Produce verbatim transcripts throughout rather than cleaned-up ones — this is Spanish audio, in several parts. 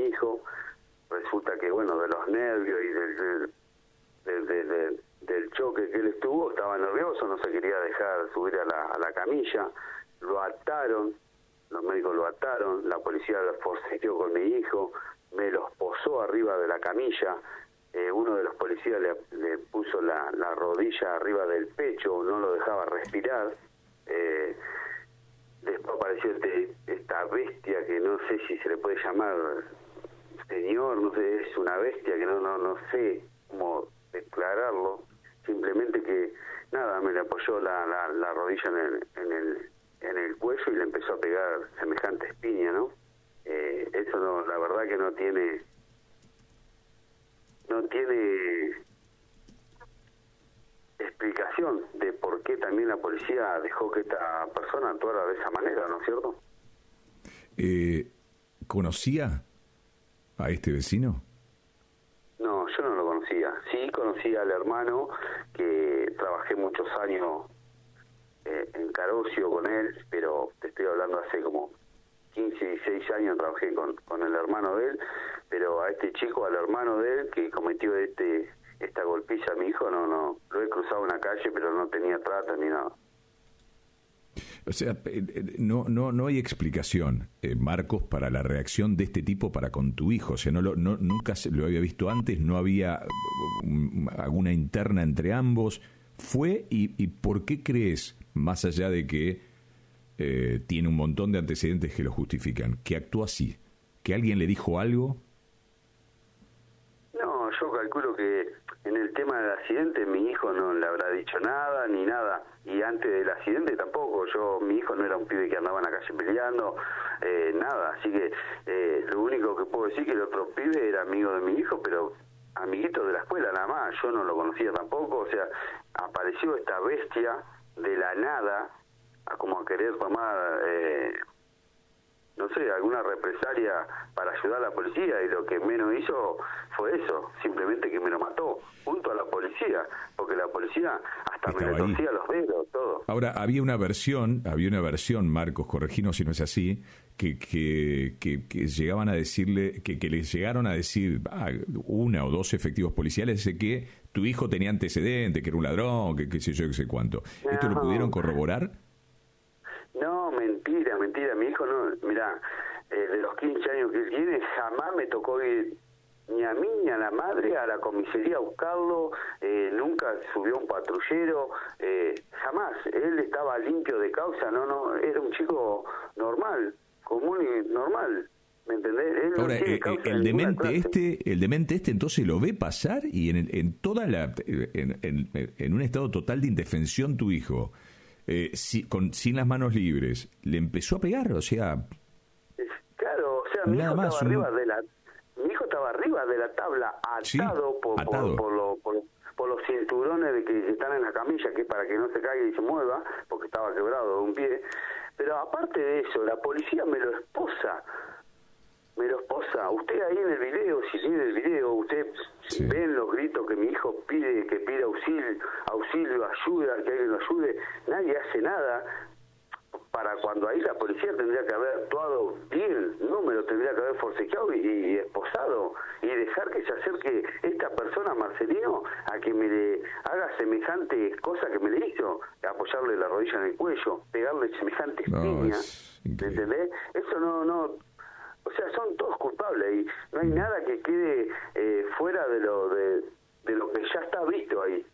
mi hijo. Resulta que, bueno, de los nervios y del, del, del, del, del, del choque que él estuvo, estaba nervioso, no se quería dejar subir a la, a la camilla, lo ataron, los médicos lo ataron, la policía lo forcejeó con mi hijo, me los posó arriba de la camilla, eh, uno de los policías le, le puso la, la rodilla arriba del pecho, no lo dejaba respirar, eh, después apareció este, esta bestia que no sé si se le puede llamar señor, no sé, es una bestia que no no no sé cómo declararlo, simplemente que nada, me le apoyó la, la, la rodilla en el, en el en el cuello y le empezó a pegar semejante espiña, ¿no? Eh, eso no, la verdad que no tiene no tiene explicación de por qué también la policía dejó que esta persona actuara de esa manera, ¿no es cierto? Eh, ¿Conocía a este vecino? No, yo no lo conocía. Sí conocía al hermano, que trabajé muchos años eh, en Carocio con él, pero te estoy hablando hace como quince, dieciséis años trabajé con, con el hermano de él, pero a este chico, al hermano de él, que cometió este esta golpiza a mi hijo, no, no, lo he cruzado en la calle, pero no tenía trata ni nada. O sea, no no no hay explicación, eh, Marcos, para la reacción de este tipo para con tu hijo. O sea, no lo no nunca se lo había visto antes, no había um, alguna interna entre ambos. ¿Fue y, y por qué crees, más allá de que eh, tiene un montón de antecedentes que lo justifican, que actuó así? ¿Que alguien le dijo algo? No, yo calculo que en el tema del accidente mi hijo no le habrá dicho nada ni nada, y antes del accidente tampoco. Yo, mi hijo no era un pibe que andaba en la calle peleando, eh, nada, así que eh, lo único que puedo decir es que el otro pibe era amigo de mi hijo, pero amiguito de la escuela nada más, yo no lo conocía tampoco. O sea, apareció esta bestia de la nada a como a querer tomar eh, no sé, alguna represalia para ayudar a la policía, y lo que menos hizo fue eso, simplemente que me lo mató, junto a la policía, porque la policía hasta Estaba me torcía ahí los dedos, todo. Ahora, había una versión, había una versión, Marcos, correginos si no es así, que que, que, que llegaban a decirle, que, que les llegaron a decir ah, una o dos efectivos policiales de que tu hijo tenía antecedentes, que era un ladrón, que qué sé yo, qué sé cuánto. No. ¿Esto lo pudieron corroborar? No, mentira, mentira. Mi hijo no, mirá, eh, de los quince años que él tiene, jamás me tocó ir ni a mí ni a la madre a la comisaría a buscarlo, eh, nunca subió un patrullero, eh, jamás. Él estaba limpio de causa, no, no, era un chico normal, común y normal. ¿Me entendés? Él no Ahora, tiene eh, causa el de ninguna demente clase. este, el demente este entonces lo ve pasar y en, el, en toda la, en, en, en un estado total de indefensión tu hijo, eh, si, con, sin las manos libres, le empezó a pegar, o sea, claro, o sea, mi nada hijo más, estaba un... arriba de la, mi hijo estaba arriba de la tabla, atado, Sí, por, atado. Por, por, lo, por, por los cinturones de que están en la camilla, que es para que no se caiga y se mueva, porque estaba quebrado de un pie. Pero aparte de eso, la policía me lo esposa. Me lo esposa. Usted ahí en el video, si tiene el video, usted Sí. ven los gritos que mi hijo pide, que pide auxilio, auxilio, ayuda, que alguien lo ayude. Nadie hace nada. Para cuando ahí la policía tendría que haber actuado bien, no me lo tendría que haber forcejeado y, y esposado, y dejar que se acerque esta persona, Marcelino, a que me le haga semejante cosa que me le hizo, apoyarle la rodilla en el cuello, pegarle semejante No, espiña, es ¿me increíble. entendés? Eso no, no, o sea, son todos culpables y no hay nada que quede eh, fuera de lo de, de lo que ya está visto ahí.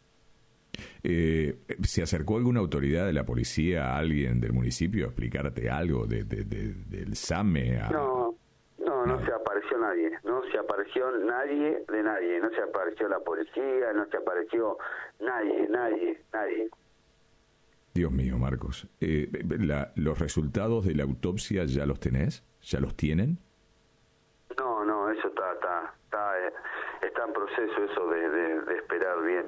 Eh, ¿Se acercó alguna autoridad de la policía, a alguien del municipio, a explicarte algo de, de, de, del SAME? A... No, no, no Nada. se apareció nadie, no se apareció nadie de nadie, no se apareció la policía, no se apareció nadie, nadie, nadie. Dios mío, Marcos. Eh, la, ¿Los resultados de la autopsia ya los tenés? ¿Ya los tienen? No, no, eso está, está, está, eh, está en proceso eso de, de, de esperar bien.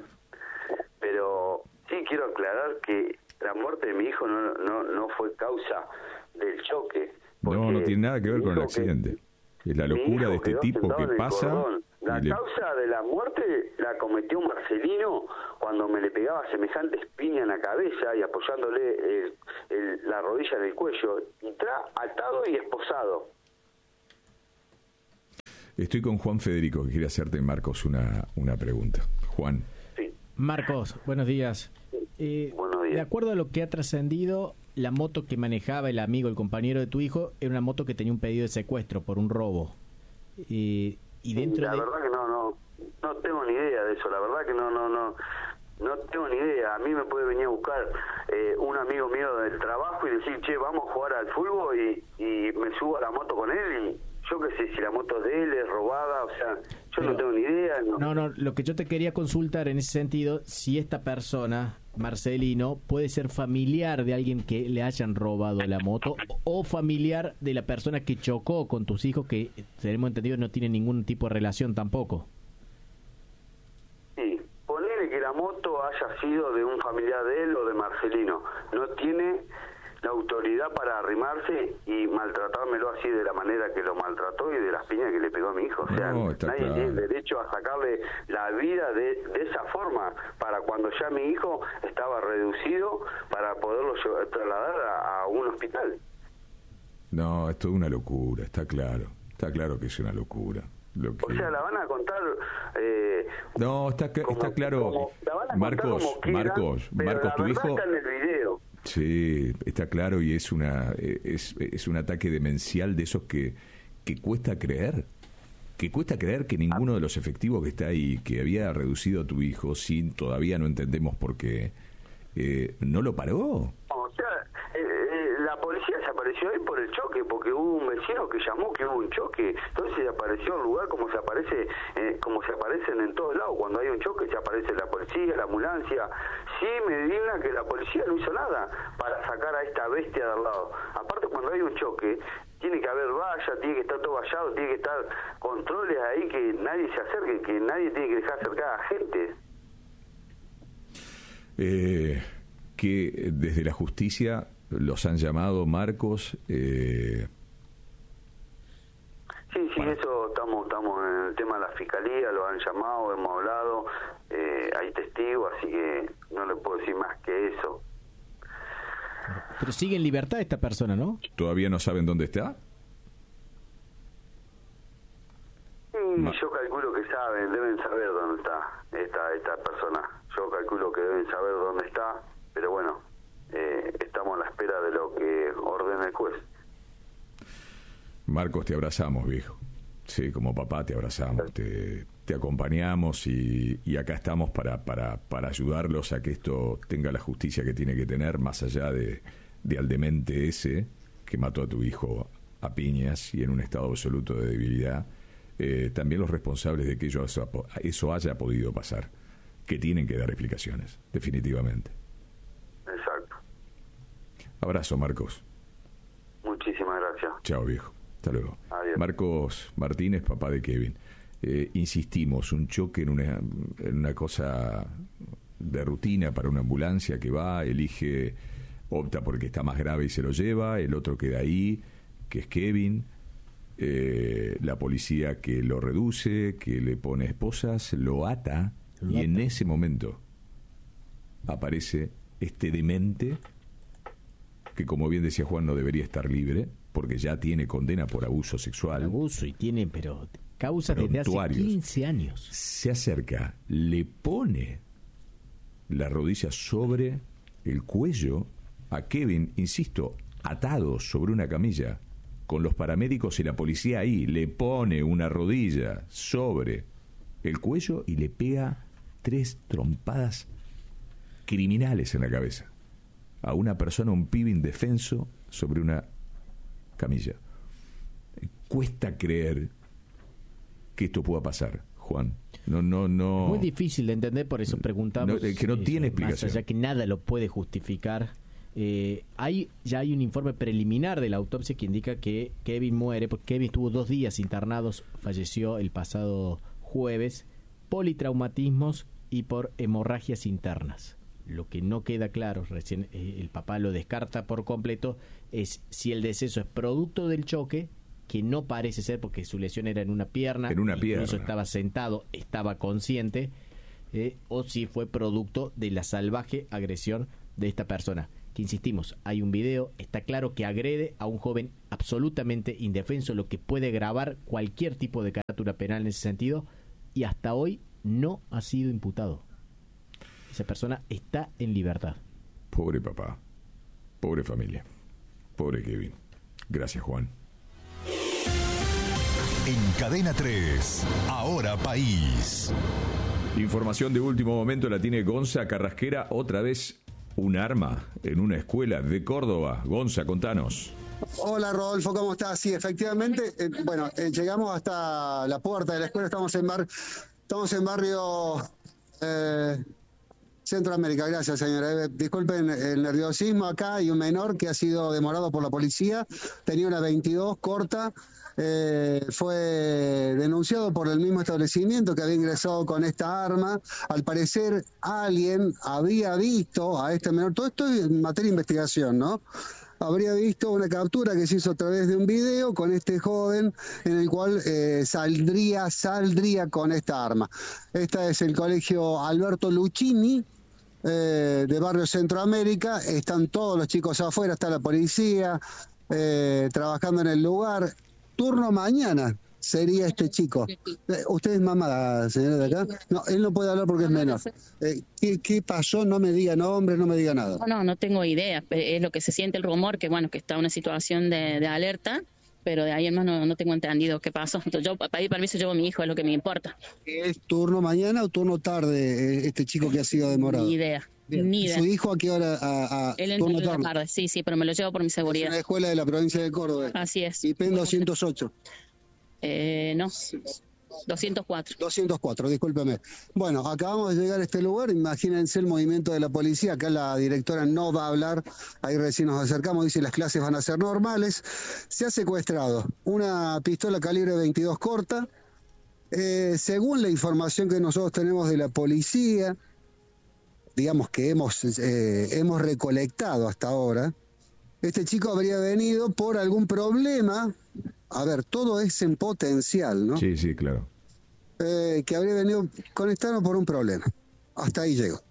Pero sí quiero aclarar que la muerte de mi hijo no no no fue causa del choque. No, no tiene nada que ver mi con el hijo accidente. Es la mi locura hijo de este quedó tipo sentado que en el pasa. cordón. La y le- causa de la muerte la cometió Marcelino cuando me le pegaba semejante espiña en la cabeza y apoyándole el, el, la rodilla en el cuello, y tra atado y esposado. Estoy con Juan Federico, que quiere hacerte, Marcos, una, una pregunta. Juan. Sí. Marcos, buenos días. Eh, buenos días. De acuerdo a lo que ha trascendido, la moto que manejaba el amigo, el compañero de tu hijo, era una moto que tenía un pedido de secuestro por un robo. Eh, y dentro la de... verdad que no, no, no tengo ni idea de eso. La verdad que no, no, no, no tengo ni idea. A mí me puede venir a buscar eh, un amigo mío del trabajo y decir, che, vamos a jugar al fútbol y, y me subo a la moto con él y yo qué sé si la moto es de él, es robada, o sea, yo Pero, no tengo ni idea. No. no, no, lo que yo te quería consultar en ese sentido, si esta persona, Marcelino, puede ser familiar de alguien que le hayan robado la moto o familiar de la persona que chocó con tus hijos, que tenemos entendido no tiene ningún tipo de relación tampoco. Sí, ponele que la moto haya sido de un familiar de él o de Marcelino, no tiene la autoridad para arrimarse y maltratármelo así de la manera que lo maltrató y de las piñas que le pegó a mi hijo. O sea, no, nadie claro. tiene derecho a sacarle la vida de, de esa forma para cuando ya mi hijo estaba reducido para poderlo llevar, trasladar a, a un hospital. No, esto es una locura, está claro. Está claro que es una locura. Lo que... O sea, la van a contar... Eh, no, está, como, está claro. Como, la van a Marcos, como quieran, Marcos, pero Marcos, la tu verdad hijo... está en el video. Sí, está claro y es una es, es un ataque demencial de esos que, que cuesta creer, que cuesta creer que ninguno de los efectivos que está ahí, que había reducido a tu hijo, sin todavía no entendemos por qué, eh, no lo paró. O sea, eh, eh, la policía se apareció ahí por el choque, porque hubo un vecino que llamó que hubo un choque, entonces se apareció el lugar como se aparece, eh, como se aparecen en todos lados, cuando hay un choque se aparece la policía, la ambulancia. Sí me digna que la policía no hizo nada para sacar a esta bestia de al lado. Aparte, cuando hay un choque, tiene que haber valla, tiene que estar todo vallado, tiene que estar controles ahí, que nadie se acerque, que nadie tiene que dejar acercar a gente. Eh, que desde la justicia los han llamado, Marcos. Eh... Sí, sí, bueno. Eso estamos estamos en el tema de la fiscalía, lo han llamado, hemos hablado, eh, hay testigos, así que no le puedo decir más que eso. Pero sigue en libertad esta persona, ¿no? ¿Todavía no saben dónde está? Sí, Ma- yo calculo que saben, deben saber dónde está esta, esta persona. Yo calculo que deben saber dónde está, pero bueno, eh, estamos a la espera de lo que ordene el juez. Marcos, te abrazamos, viejo. Sí, como papá te abrazamos, te, te acompañamos y, y acá estamos para, para, para ayudarlos a que esto tenga la justicia que tiene que tener, más allá de, de al demente ese que mató a tu hijo a piñas y en un estado absoluto de debilidad. Eh, también los responsables de que eso, eso haya podido pasar, que tienen que dar explicaciones, definitivamente. Exacto. Abrazo, Marcos. Muchísimas gracias. Chao, viejo. Hasta luego. Adiós. Marcos Martínez, papá de Kevin. Eh, insistimos, un choque en una, en una cosa de rutina para una ambulancia que va, elige, opta porque está más grave y se lo lleva, el otro queda ahí, que es Kevin, eh, la policía que lo reduce, que le pone esposas, lo ata, lo y ata. En ese momento aparece este demente que, como bien decía Juan, no debería estar libre porque ya tiene condena por abuso sexual. Abuso, y tiene, pero causa desde hace quince años. Se acerca, le pone la rodilla sobre el cuello a Kevin, insisto, atado sobre una camilla, con los paramédicos y la policía ahí, le pone una rodilla sobre el cuello y le pega tres trompadas criminales en la cabeza a una persona, un pibe indefenso sobre una camilla. Cuesta creer que esto pueda pasar, Juan. No, no, no. Muy difícil de entender, por eso preguntamos. No, que no tiene eh, explicación. Más allá que nada lo puede justificar. Eh, hay ya hay un informe preliminar de la autopsia que indica que Kevin muere, porque Kevin estuvo dos días internados, falleció el pasado jueves, politraumatismos y por hemorragias internas. Lo que no queda claro, recién eh, el papá lo descarta por completo, es si el deceso es producto del choque, que no parece ser porque su lesión era en una pierna, en una incluso pierna. estaba sentado, estaba consciente, eh, o si fue producto de la salvaje agresión de esta persona. que insistimos, hay un video, está claro que agrede a un joven absolutamente indefenso, lo que puede grabar cualquier tipo de carátula penal en ese sentido, y hasta hoy no ha sido imputado. Esa persona está en libertad. Pobre papá, pobre familia, pobre Kevin. Gracias, Juan. En Cadena tres, Ahora País. Información de último momento la tiene Gonza Carrasquera, otra vez un arma en una escuela de Córdoba. Gonza, contanos. Hola Rodolfo, ¿cómo estás? Sí, efectivamente, eh, bueno, eh, llegamos hasta la puerta de la escuela, estamos en, bar, estamos en barrio eh, Centroamérica. Gracias, señora. Eh, disculpen el nerviosismo, acá hay un menor que ha sido demorado por la policía, tenía una veintidós corta. Eh, fue denunciado por el mismo establecimiento que había ingresado con esta arma. Al parecer alguien habría visto a este menor, todo esto es en materia de investigación, ¿no? Habría visto una captura que se hizo a través de un video con este joven en el cual eh, saldría, saldría con esta arma. Este es el colegio Alberto Lucchini, eh, de barrio Centroamérica. Están todos los chicos afuera, está la policía eh, trabajando en el lugar. Turno mañana sería este chico. ¿Usted es mamá, señora de acá? No, él no puede hablar porque es menor. Eh, ¿qué, ¿Qué pasó? No me diga nombre, no me diga nada. No, no, no tengo idea. Es lo que se siente el rumor, que bueno, que está en una situación de, de alerta, pero de ahí en más no, no tengo entendido qué pasó. Entonces, yo para pedir permiso llevo a mi hijo, es lo que me importa. ¿Es turno mañana o turno tarde este chico que ha sido demorado? Ni idea. Ni idea. ¿Su hijo a qué hora? A, a Él entra en la tarde, sí, sí, pero me lo llevo por mi seguridad. Es una escuela de la provincia de Córdoba. Así es. ¿Y P E N doscientos ocho? Eh, no, doscientos cuatro. doscientos cuatro, discúlpeme. Bueno, acabamos de llegar a este lugar, imagínense el movimiento de la policía. Acá la directora no va a hablar, ahí recién nos acercamos, dice las clases van a ser normales. Se ha secuestrado una pistola calibre veintidós corta. Eh, según la información que nosotros tenemos de la policía, digamos que hemos, eh, hemos recolectado hasta ahora, este chico habría venido por algún problema. A ver, todo es en potencial, ¿no? Sí, sí, claro. Eh, que habría venido conectado por un problema. Hasta ahí llegó.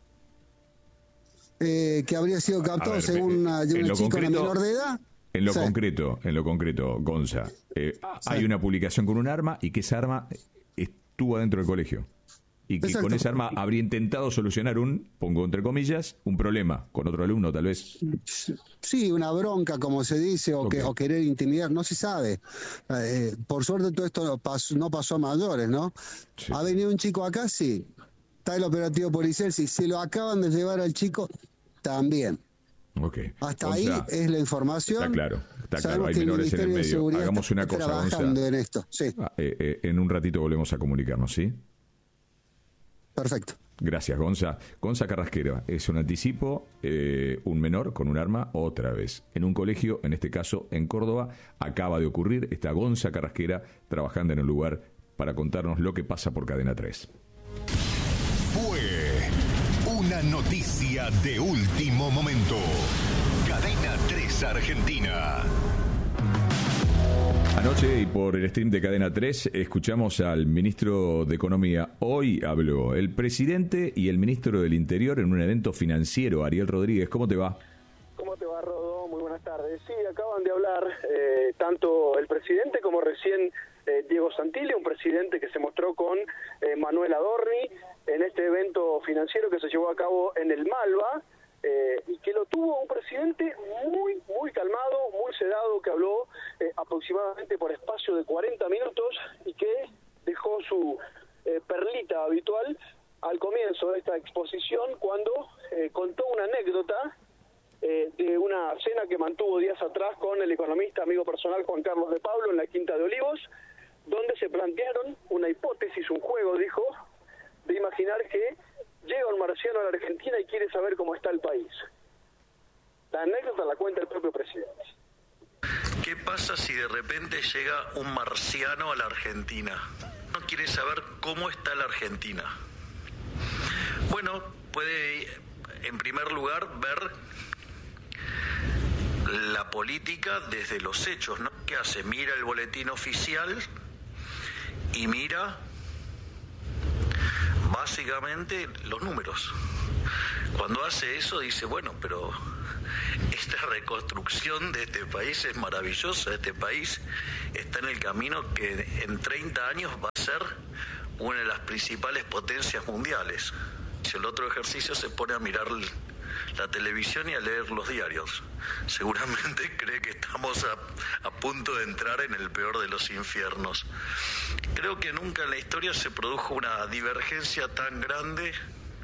Eh, que habría sido captado ver, según una, una chica concreto, menor de edad. En lo sí. concreto, en lo concreto, Gonza, eh, sí. hay una publicación con un arma y que esa arma estuvo adentro del colegio. Y que Exacto. con esa arma habría intentado solucionar un, pongo entre comillas, un problema con otro alumno, tal vez. Sí, una bronca, como se dice, o, okay. que, o querer intimidar, no se sabe. Eh, por suerte todo esto no pasó, no pasó a mayores, ¿no? Sí. ¿Ha venido un chico acá? Sí. Está el operativo policial, sí. Se lo acaban de llevar al chico, también. Okay. Hasta Gonza, ahí es la información. Está claro, está Sabemos claro, hay que menores el en el medio. Hagamos una está cosa, trabajando Gonza. en esto, sí. Ah, eh, eh, en un ratito volvemos a comunicarnos, ¿sí? Perfecto. Gracias, Gonza. Gonza Carrasquera, es un anticipo, eh, un menor con un arma, otra vez. En un colegio, en este caso en Córdoba, acaba de ocurrir. Está Gonza Carrasquera trabajando en el lugar para contarnos lo que pasa por Cadena tres. Fue una noticia de último momento. Cadena tres Argentina. Anoche y por el stream de Cadena tres escuchamos al ministro de Economía. Hoy habló el presidente y el ministro del Interior en un evento financiero. Ariel Rodríguez, ¿cómo te va? ¿Cómo te va, Rodo? Muy buenas tardes. Sí, acaban de hablar eh, tanto el presidente como recién eh, Diego Santilli, un presidente que se mostró con eh, Manuel Adorni en este evento financiero que se llevó a cabo en el Malva. Eh, y que lo tuvo un presidente muy, muy calmado, muy sedado, que habló eh, aproximadamente por espacio de cuarenta minutos y que dejó su eh, perlita habitual al comienzo de esta exposición cuando eh, contó una anécdota eh, de una cena que mantuvo días atrás con el economista amigo personal Juan Carlos de Pablo en la Quinta de Olivos, donde se plantearon una hipótesis, un juego, dijo, de imaginar que llega un marciano a la Argentina y quiere saber cómo está el país. La anécdota la cuenta el propio presidente. ¿Qué pasa si de repente llega un marciano a la Argentina? No quiere saber cómo está la Argentina. Bueno, puede, en primer lugar, ver la política desde los hechos, ¿no? ¿Qué hace? Mira el boletín oficial y mira básicamente los números. Cuando hace eso dice, bueno, pero esta reconstrucción de este país es maravillosa. Este país está en el camino que en treinta años va a ser una de las principales potencias mundiales. Si el otro ejercicio se pone a mirar la televisión y a leer los diarios, seguramente cree que estamos a, a punto de entrar en el peor de los infiernos. Creo que nunca en la historia se produjo una divergencia tan grande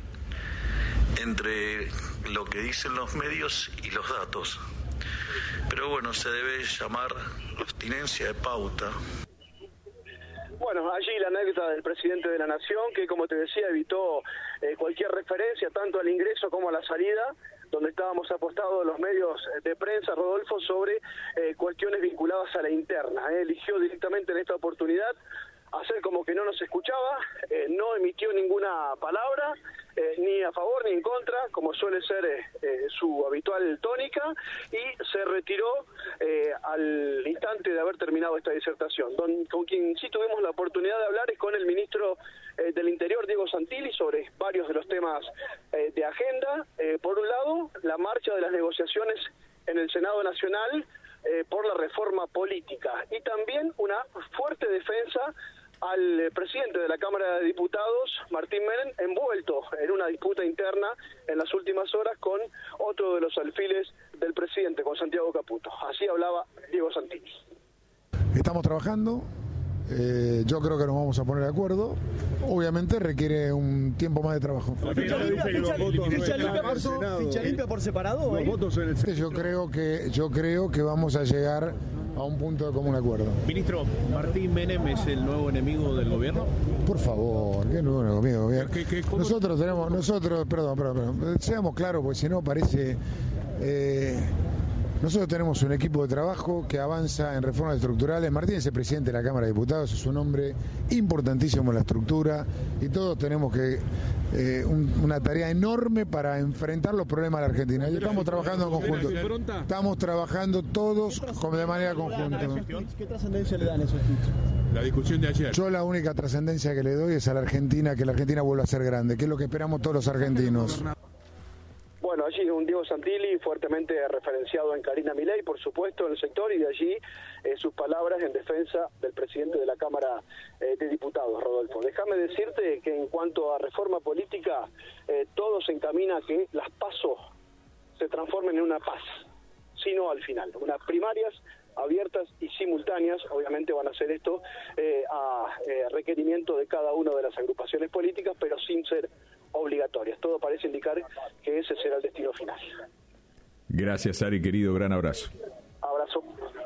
entre lo que dicen los medios y los datos. Pero bueno, se debe llamar abstinencia de pauta. Bueno, allí la anécdota del presidente de la Nación, que como te decía, evitó eh, cualquier referencia tanto al ingreso como a la salida, donde estábamos apostados los medios de prensa, Rodolfo, sobre eh, cuestiones vinculadas a la interna. Eh. Eligió directamente en esta oportunidad hacer como que no nos escuchaba, eh, no emitió ninguna palabra, eh, ni a favor ni en contra, como suele ser eh, eh, su habitual tónica, y se retiró eh, al instante de haber terminado esta disertación. Don, con quien sí tuvimos la oportunidad de hablar es con el ministro eh, del Interior, Diego Santilli, sobre varios de los temas eh, de agenda. Eh, por un lado, la marcha de las negociaciones en el Senado Nacional eh, por la reforma política, y también una fuerte defensa al eh, presidente de la Cámara de Diputados, Martín Menem, envuelto en una disputa interna en las últimas horas con otro de los alfiles del presidente, con Santiago Caputo. Así hablaba Diego Santilli. Estamos trabajando, eh, yo creo que nos vamos a poner de acuerdo. Obviamente requiere un tiempo más de trabajo. ¿Ficha limpia por, ficha limpia por separado? Los votos en el... Yo creo que yo creo que vamos a llegar a un punto de común acuerdo. Ministro, ¿Martín Menem es el nuevo enemigo del gobierno? Por favor, ¿qué nuevo enemigo del gobierno? Nosotros tenemos, nosotros, perdón, perdón, perdón, seamos claros, porque si no parece... Eh, nosotros tenemos un equipo de trabajo que avanza en reformas estructurales. Martín es el presidente de la Cámara de Diputados, es un hombre importantísimo en la estructura, y todos tenemos que eh, un, una tarea enorme para enfrentar los problemas de la Argentina. Y estamos trabajando en conjunto. Estamos trabajando todos de manera conjunta. ¿Qué trascendencia le dan esos tweets? La discusión de ayer. Yo la única trascendencia que le doy es a la Argentina, que la Argentina vuelva a ser grande, que es lo que esperamos todos los argentinos. Bueno, allí un Diego Santilli fuertemente referenciado en Karina Milei, por supuesto, en el sector, y de allí eh, sus palabras en defensa del presidente de la Cámara eh, de Diputados, Rodolfo. Déjame decirte que en cuanto a reforma política, eh, todo se encamina a que las PASO se transformen en una paz, sino al final. Unas primarias abiertas y simultáneas, obviamente van a hacer esto eh, a eh, requerimiento de cada una de las agrupaciones políticas, pero sin ser obligatorias. Todo parece indicar que ese será el destino final. Gracias, Ari, querido, gran abrazo. Abrazo.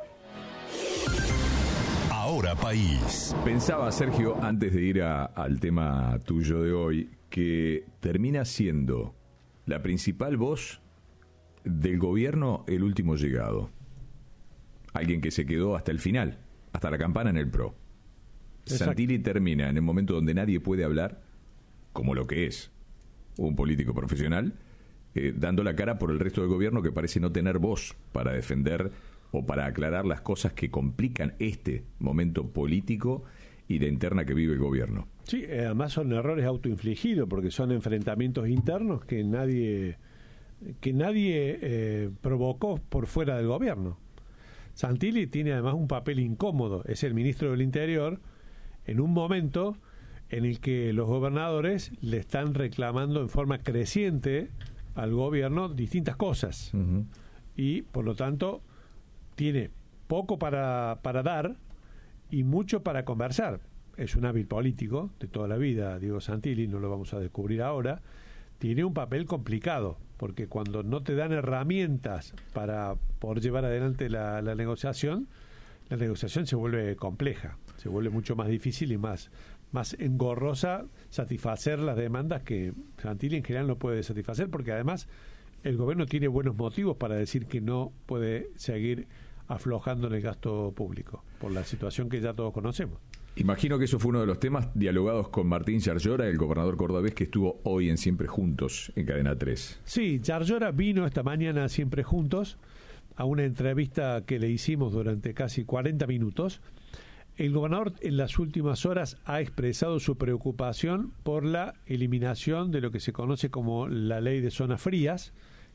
Ahora País. Pensaba, Sergio, antes de ir a, al tema tuyo de hoy, que termina siendo la principal voz del gobierno el último llegado. Alguien que se quedó hasta el final, hasta la campana en el PRO. Exacto. Santilli termina en el momento donde nadie puede hablar, como lo que es un político profesional, eh, dando la cara por el resto del gobierno, que parece no tener voz para defender o para aclarar las cosas que complican este momento político y de interna que vive el gobierno. Sí, además son errores autoinfligidos, porque son enfrentamientos internos que nadie que nadie eh, provocó por fuera del gobierno. Santilli tiene además un papel incómodo, es el ministro del Interior en un momento en el que los gobernadores le están reclamando en forma creciente al gobierno distintas cosas. Uh-huh. Y por lo tanto tiene poco para, para dar y mucho para conversar. Es un hábil político de toda la vida, Diego Santilli, no lo vamos a descubrir ahora. Tiene un papel complicado, porque cuando no te dan herramientas para poder llevar adelante la, la negociación, la negociación se vuelve compleja, se vuelve mucho más difícil y más más engorrosa satisfacer las demandas que Santilli en general no puede satisfacer, porque además el gobierno tiene buenos motivos para decir que no puede seguir aflojando en el gasto público, por la situación que ya todos conocemos. Imagino que eso fue uno de los temas dialogados con Martín Yarlora, el gobernador cordobés, que estuvo hoy en Siempre Juntos, en Cadena tres. Sí, Yarlora vino esta mañana a Siempre Juntos, a una entrevista que le hicimos durante casi cuarenta minutos. El gobernador en las últimas horas ha expresado su preocupación por la eliminación de lo que se conoce como la ley de zonas frías,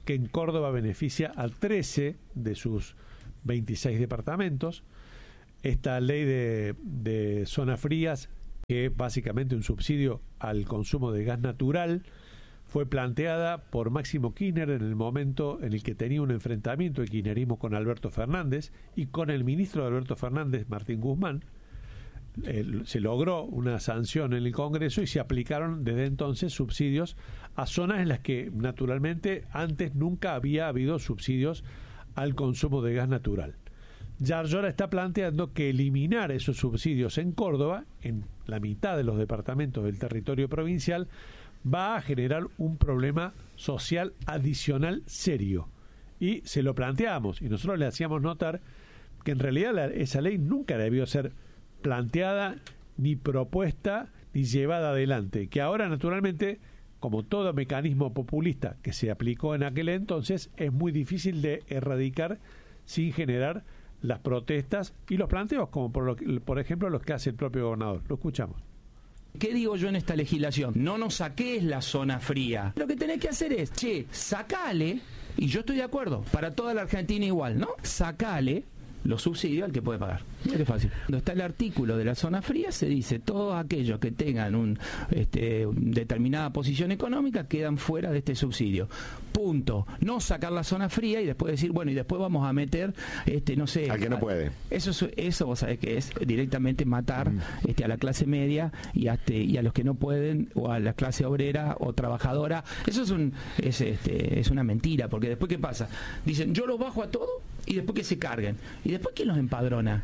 que en Córdoba beneficia a trece de sus veintiséis departamentos. Esta ley de, de zonas frías, que es básicamente un subsidio al consumo de gas natural, fue planteada por Máximo Kirchner en el momento en el que tenía un enfrentamiento de kirchnerismo con Alberto Fernández y con el ministro de Alberto Fernández, Martín Guzmán. Eh, se logró una sanción en el Congreso y se aplicaron desde entonces subsidios a zonas en las que naturalmente antes nunca había habido subsidios al consumo de gas natural. Yarlora está planteando que eliminar esos subsidios en Córdoba, en la mitad de los departamentos del territorio provincial, va a generar un problema social adicional serio. Y se lo planteamos, y nosotros le hacíamos notar que en realidad la, esa ley nunca debió ser planteada, ni propuesta, ni llevada adelante, que ahora naturalmente, como todo mecanismo populista que se aplicó en aquel entonces, es muy difícil de erradicar sin generar las protestas y los planteos, como por, lo, por ejemplo los que hace el propio gobernador. Lo escuchamos. ¿Qué digo yo en esta legislación? No nos saques la zona fría. Lo que tenés que hacer es, che, sacale, y yo estoy de acuerdo, para toda la Argentina igual, ¿no? Sacale los subsidios al que puede pagar. Mira qué fácil. Cuando está el artículo de la zona fría, se dice, todos aquellos que tengan un, este, determinada posición económica quedan fuera de este subsidio. Punto. No sacar la zona fría y después decir, bueno, y después vamos a meter, este, no sé... Al que no puede. Eso, eso vos sabés que es directamente matar mm. este, a la clase media y a, este, y a los que no pueden, o a la clase obrera o trabajadora. Eso es, un, es, este, es una mentira, porque después, ¿qué pasa? Dicen, yo los bajo a todos y después que se carguen. ¿Y después quién los empadrona?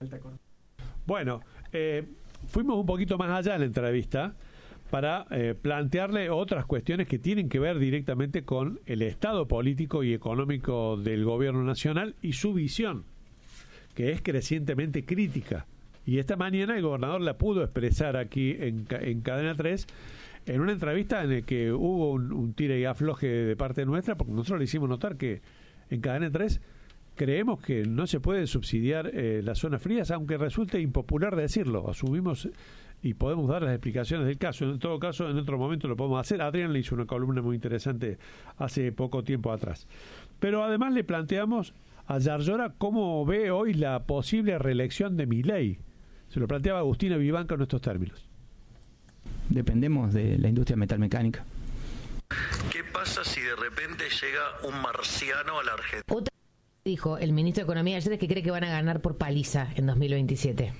Bueno, eh, fuimos un poquito más allá en la entrevista para eh, plantearle otras cuestiones que tienen que ver directamente con el estado político y económico del gobierno nacional y su visión, que es crecientemente crítica. Y esta mañana el gobernador la pudo expresar aquí en, en Cadena tres, en una entrevista en la que hubo un, un tire y afloje de parte nuestra, porque nosotros le hicimos notar que en Cadena tres creemos que no se pueden subsidiar eh, las zonas frías, aunque resulte impopular decirlo. Asumimos y podemos dar las explicaciones del caso. En todo caso, en otro momento lo podemos hacer. Adrián le hizo una columna muy interesante hace poco tiempo atrás. Pero además le planteamos a Yarlora cómo ve hoy la posible reelección de Milei. Se lo planteaba Agustina Vivanco en estos términos. Dependemos de la industria metalmecánica. ¿Qué pasa si de repente llega un marciano a la Argentina? Otra dijo el ministro de Economía ayer es que cree que van a ganar por paliza en dos mil veintisiete.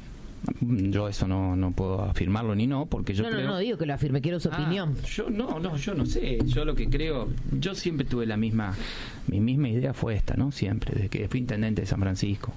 Yo eso no, no puedo afirmarlo ni no, porque yo no, creo... No, no, digo que lo afirme, quiero su ah, opinión. Yo no, no, yo no sé, yo lo que creo, yo siempre tuve la misma, mi misma idea fue esta, ¿no? Siempre, desde que fui intendente de San Francisco,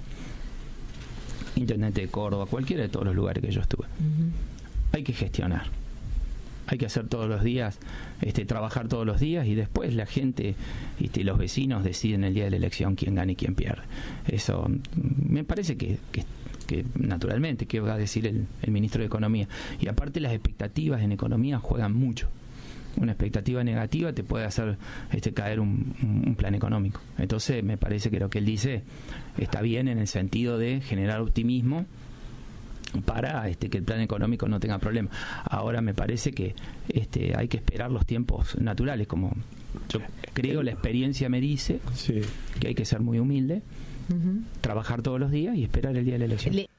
intendente de Córdoba, cualquiera de todos los lugares que yo estuve. Uh-huh. Hay que gestionar. Hay que hacer todos los días, este, trabajar todos los días y después la gente, este, los vecinos deciden el día de la elección quién gana y quién pierde. Eso me parece que, que, que naturalmente, ¿qué va a decir el, el ministro de Economía? Y aparte las expectativas en economía juegan mucho. Una expectativa negativa te puede hacer este, caer un, un plan económico. Entonces me parece que lo que él dice está bien en el sentido de generar optimismo para este, que el plan económico no tenga problema. Ahora me parece que este, hay que esperar los tiempos naturales, como yo creo la experiencia me dice, sí, que hay que ser muy humilde, uh-huh, trabajar todos los días y esperar el día de la elección. Le-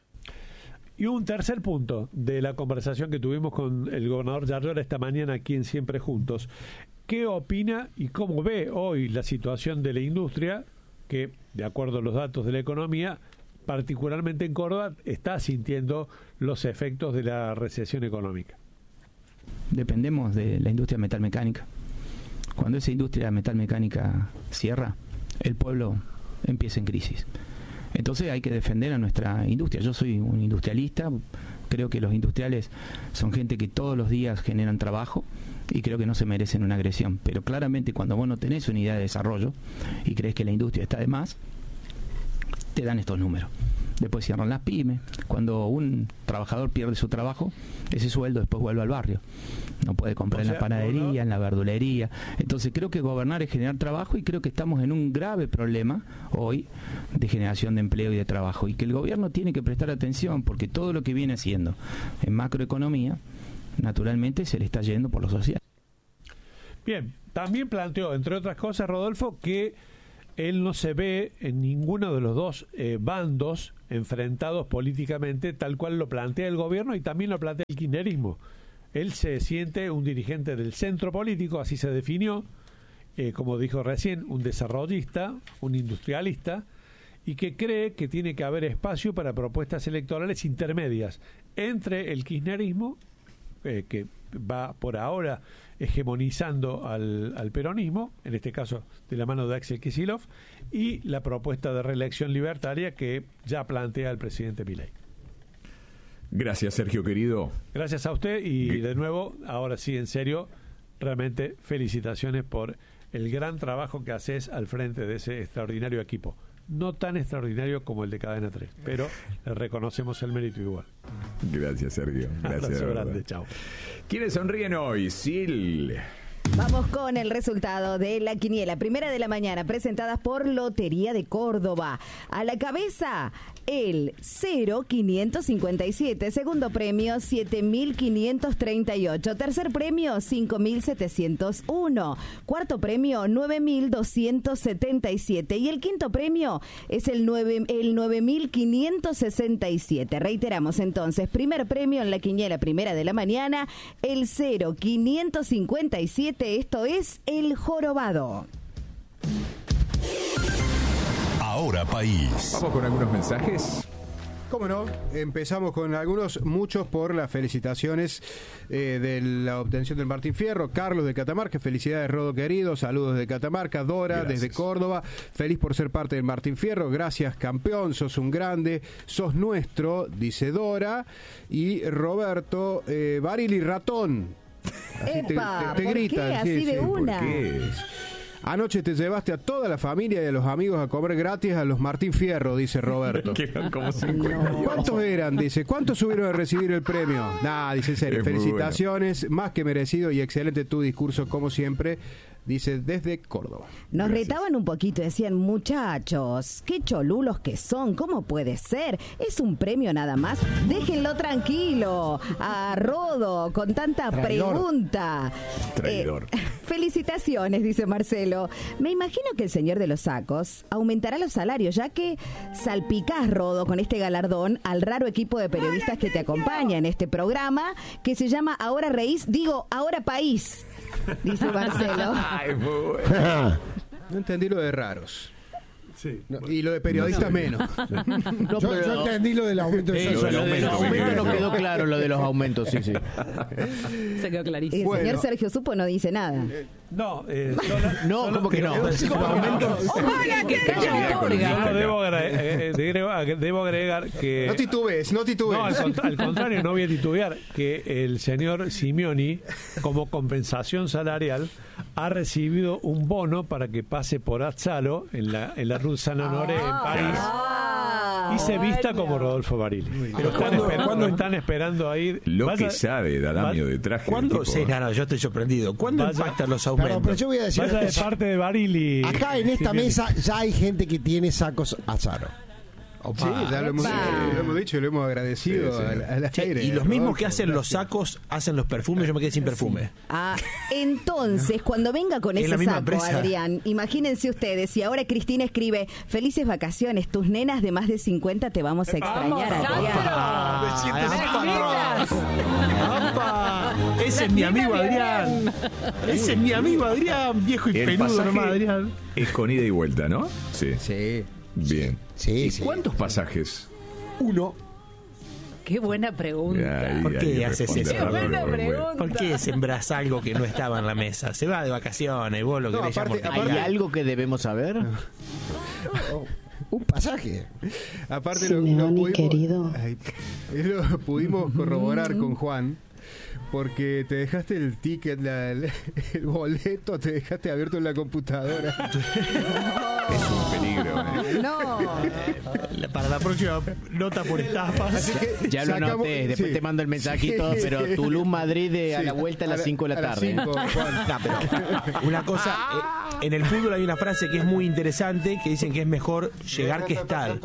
Y un tercer punto de la conversación que tuvimos con el gobernador Yarlora esta mañana aquí en Siempre Juntos. ¿Qué opina y cómo ve hoy la situación de la industria que, de acuerdo a los datos de la economía, particularmente en Córdoba, está sintiendo los efectos de la recesión económica? Dependemos de la industria metalmecánica. Cuando esa industria metalmecánica cierra, el pueblo empieza en crisis. Entonces hay que defender a nuestra industria. Yo soy un industrialista, creo que los industriales son gente que todos los días generan trabajo y creo que no se merecen una agresión. Pero claramente cuando vos no tenés una idea de desarrollo y crees que la industria está de más, te dan estos números. Después cierran las pymes. Cuando un trabajador pierde su trabajo, ese sueldo después vuelve al barrio. No puede comprar o sea, en la panadería, no, no. en la verdulería. Entonces creo que gobernar es generar trabajo y creo que estamos en un grave problema hoy de generación de empleo y de trabajo. Y que el gobierno tiene que prestar atención porque todo lo que viene haciendo en macroeconomía, naturalmente se le está yendo por lo social. Bien, también planteó, entre otras cosas, Rodolfo, que él no se ve en ninguno de los dos eh, bandos enfrentados políticamente, tal cual lo plantea el gobierno y también lo plantea el kirchnerismo. Él se siente un dirigente del centro político, así se definió, eh, como dijo recién, un desarrollista, un industrialista, y que cree que tiene que haber espacio para propuestas electorales intermedias entre el kirchnerismo, eh, que va por ahora hegemonizando al, al peronismo, en este caso de la mano de Axel Kicillof, y la propuesta de reelección libertaria que ya plantea el presidente Milei. Gracias, Sergio, querido. Gracias a usted y de nuevo, ahora sí, en serio, realmente felicitaciones por el gran trabajo que haces al frente de ese extraordinario equipo. No tan extraordinario como el de Cadena tres, pero le reconocemos el mérito igual. Gracias, Sergio. Gracias. Abrazo grande, chao. ¿Quiénes sonríen hoy? Sil. Vamos con el resultado de la quiniela primera de la mañana, presentadas por Lotería de Córdoba. A la cabeza, el cero quinientos cincuenta y siete. Segundo premio, siete mil quinientos treinta y ocho. Tercer premio, cinco mil setecientos uno. Cuarto premio, nueve mil doscientos setenta y siete. Y el quinto premio es el, nueve, el nueve mil quinientos sesenta y siete. Reiteramos entonces, primer premio en la quiniela primera de la mañana, el cero quinientos cincuenta y siete. Esto es el jorobado. Ahora País. Vamos con algunos mensajes. ¿Cómo no? Empezamos con algunos, muchos por las felicitaciones eh, de la obtención del Martín Fierro. Carlos de Catamarca, felicidades Rodo querido, saludos de Catamarca. Dora, gracias. Desde Córdoba, feliz por ser parte del Martín Fierro, gracias campeón, sos un grande, sos nuestro, dice Dora. Y Roberto, eh, Barili Ratón. Así Epa, te, te, te ¿por gritan, qué? Así sí, de sí. una. ¿Por qué? Anoche te llevaste a toda la familia y a los amigos a comer gratis a los Martín Fierro, dice Roberto. Como cincuenta. No. ¿Cuántos eran? Dice. ¿Cuántos subieron a recibir el premio? Nah, dice en serio. Es felicitaciones, bueno. Más que merecido y excelente tu discurso, como siempre. Dice desde Córdoba. Nos Gracias. Retaban un poquito, decían, muchachos, qué cholulos que son, ¿cómo puede ser? Es un premio nada más, déjenlo tranquilo. A Rodo, con tanta Traidor. pregunta. Traidor. Eh, felicitaciones, dice Marcelo. Me imagino que el señor de los sacos aumentará los salarios, ya que salpicás, Rodo, con este galardón al raro equipo de periodistas que te acompaña en este programa, que se llama Ahora Reís, digo, Ahora País. Dice Marcelo. Ay, muy bueno. No entendí lo de raros. Sí. No, y lo de periodistas no, menos. No, yo, yo entendí lo del aumento de Eso, lo de los aumentos no quedó claro, lo de los aumentos, sí, sí. Se quedó clarísimo. El Bueno. señor Sergio Supo no dice nada. No, eh, sola, No, solo- ¿cómo que no? Hola, ¿qué No, debo, agra- eh, eh, debo- debo agregar que... No titubes, no titubes. No, al, cont- al contrario, no voy a titubear, que el señor Simeoni, como compensación salarial, ha recibido un bono para que pase por Azzalo, en la, en la Rue Saint-Honoré, en París, y se vista como Rodolfo Barili. Pero están, ¿Cuándo- esperando, cuándo- están esperando ahí... Lo Vaya- que sabe Dadamio va- de traje. ¿Cuándo? del tipo, Sí, no, no, yo estoy sorprendido. ¿Cuándo Vaya- impactan los Perdón, aumentos? pero yo voy a decir Vaya una de cosa. parte de Barili. Acá en esta Simeoni. mesa ya hay gente que tiene sacos Azzaro. Sí, ya lo hemos, Opa. lo hemos dicho y lo hemos agradecido Sí, sí. al, al Che, aire. y los mismos que Rodolfo, hacen los gracias. sacos hacen los perfumes, yo me quedé sin perfume. Ah, entonces, cuando venga con Es ese la misma saco, empresa. Adrián, imagínense ustedes, y ahora Cristina escribe, felices vacaciones, tus nenas de más de cincuenta te vamos a extrañar, Adrián. ¡Apa! ¡Apa! Ese es mi amigo Adrián. Ese es mi amigo Adrián, viejo y El peludo pasaje nomás, Adrián. es con ida y vuelta, ¿no? Sí. Sí. Bien. Sí, ¿Y sí. cuántos pasajes? Uno. Qué buena pregunta. Ahí, ¿Por qué ahí haces responde eso? Rodolfo, Qué buena muy bueno. pregunta. ¿Por qué sembrás algo que no estaba en la mesa? Se va de vacaciones y vos lo No, querés aparte- llamar. ¿Hay aparte- algo que debemos saber? Oh, un pasaje. Aparte lo, lo Simeoni, pudimos, querido. ay, lo pudimos corroborar con Juan, porque te dejaste el ticket, la- el, el boleto, te dejaste abierto en la computadora. Es un peligro. ¿eh? No. Para la próxima nota por estafas. Así que ya lo sacamos, anoté, después sí. te mando el mensajito, Sí, pero sí. Tulum, Madrid de, a Sí. la vuelta a las cinco de la A las tarde. cinco, Juan. No, pero una cosa, eh, en el fútbol hay una frase que es muy interesante que dicen que es mejor llegar que estar.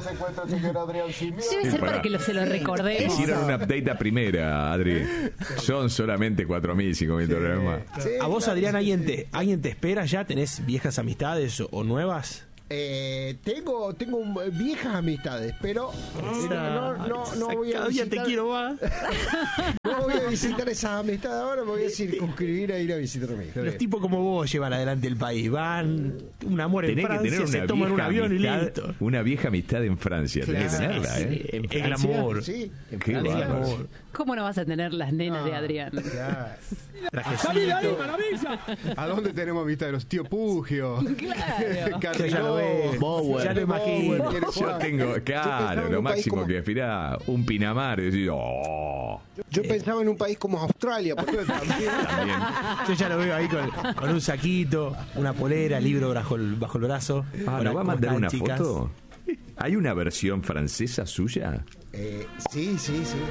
Debe ser para que lo- se lo recordemos. Hicieron un update a primera, Adri. Son solamente cuatro mil, cinco mil dólares más. ¿A vos, Adrián, alguien te, alguien te espera ya? ¿Tenés viejas amistades o, o nuevas? Eh, tengo tengo un- viejas amistades, pero eh, no, no, no, no voy a Cada día te visitar, quiero más. no voy a visitar esas amistades ahora, me voy a circunscribir a ir a visitar a mi hija. Los tipos como vos llevan adelante el país. Van, un amor en Tenés que Francia, tener se una toman un vieja avión y amistad, listo. una vieja amistad en Francia. Tenés que Claro, tenerla, sí, ¿eh? En El Francia, glamour. Sí, Qué El bárbaro. glamour. ¿Cómo no vas a tener las nenas de Adrián? claro. Trajecito. ¿A dónde tenemos vista de los tío Pugio? Claro. Yo ya lo veo. Bower. Ya lo imagino. Yo tengo, pensaba claro, en lo un país máximo como- que aspirá un Pinamar y decir, oh, Yo pensaba en un país como Australia, por ejemplo, también. también. Yo ya lo veo ahí con, con un saquito, una polera, libro bajo el, bajo el brazo. Ah, Hola, ¿nos va a ¿cómo mandar están, una chicas? foto? ¿Hay una versión francesa suya? Eh, sí, sí, sí.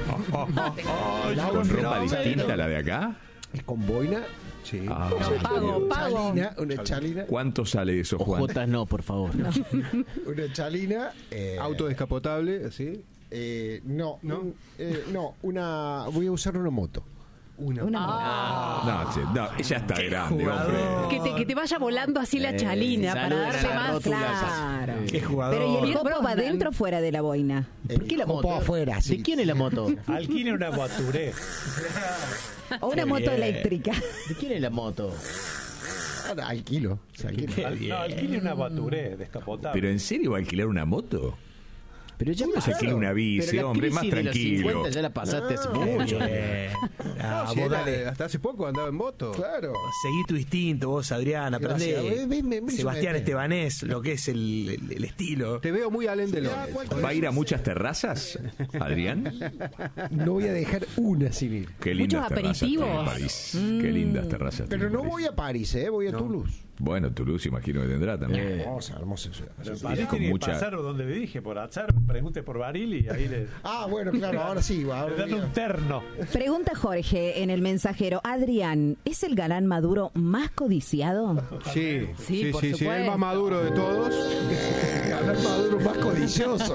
¿Con ropa distinta a la de acá? Es con boina. Sí. Ah, Pago, pago. Chalina, una chalina. ¿Cuánto sale eso, Juan? Ojotas no, por favor. Una chalina. Eh, Auto descapotable, así. eh, no, un- eh, no, una. Voy a usar una moto. Una. Una No, che, no, ella está grande, hombre. Que te, que te vaya volando así la chalina para saluden a darle la más. rótula. Claro. Qué jugador. Pero ¿y el Bien, copo va Brosnan. adentro o fuera de la boina? ¿Por qué la Copo moto? afuera, sí. ¿De quién es la moto? Alquile una voiture. ¿O una moto bien. eléctrica? ¿De quién es la moto? Ah, alquilo. se alquila. Qué Al- bien. No, alquile una voiture descapotable. ¿Pero en serio va a alquilar una moto? Pero ya Uno se alquila una bici, Pero la hombre, más crisis de los tranquilo. cincuenta ya la pasaste hace No, mucho. Bien. Ah, No, si vos era- dale. hasta hace poco andaba en moto. Claro. Seguí tu instinto, vos, Adrián. Aprende. Gracias. Ven, ven, ven, Sebastián ven. Estebanés, lo que es el, el- el estilo. Te veo muy Alén de Lones. ¿Va a ir a muchas terrazas, Adrián? No voy a dejar una sin ir. Qué lindas Muchos terrazas tiene aperitivos. París. Qué lindas terrazas Pero tiene no París. voy a París, ¿eh? Voy a Toulouse. Bueno, Toulouse imagino que tendrá también. Hermosa, hermosa ciudad. Pero en Sí, París con tiene que mucha- pasar donde le dije, por azar, pregunte por Baril y ahí le, Ah, bueno, claro, ahora sí. le Ahora dan un terno. Pregunta Jorge en el mensajero. Adrián, ¿es el galán maduro más codiciado? Sí, Sí, sí, por sí, sí, supuesto. el más maduro de todos. Ganar Maduro más codicioso.